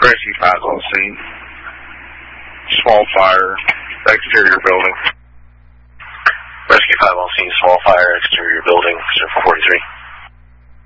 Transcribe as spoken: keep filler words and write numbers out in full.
Rescue five on scene. Small fire, exterior building. Rescue five on scene, small fire, exterior building, zero four forty-three.